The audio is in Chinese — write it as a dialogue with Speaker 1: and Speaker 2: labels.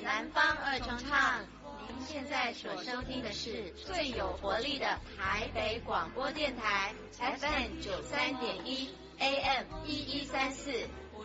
Speaker 1: 南方二重唱。您现在所收听的是最有活力的台北广播电台 FM 93.1 AM 1134，